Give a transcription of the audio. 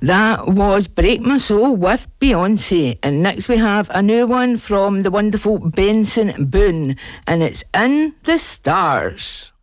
That was Break My Soul with Beyonce. And next we have a new one from the wonderful Benson Boone, and it's In the Stars.